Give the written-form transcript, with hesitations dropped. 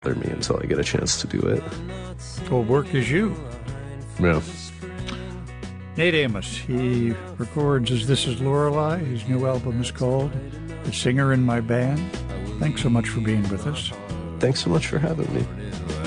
bother me until I get a chance to do it. Well, work is you. Yeah. Nate Amos, he records as This Is Lorelei. His new album is called The Singer in My Band. Thanks so much for being with us. Thanks so much for having me.